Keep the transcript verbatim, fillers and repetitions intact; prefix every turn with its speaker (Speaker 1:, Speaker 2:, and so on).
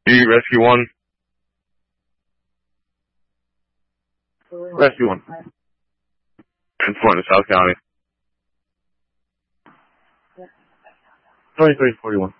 Speaker 1: Rescue one. Rescue one. ten twenty, South County. twenty-three forty-one.